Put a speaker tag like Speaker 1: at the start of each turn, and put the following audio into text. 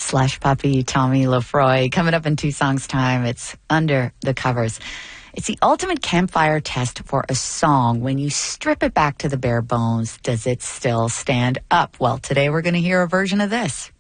Speaker 1: Slush Puppy, Tommy Lefroy. Coming up in 2 songs' time, it's Under the Covers. It's the ultimate campfire test for a song. When you strip it back to the bare bones, does it still stand up? Well, today we're going to hear a version of this.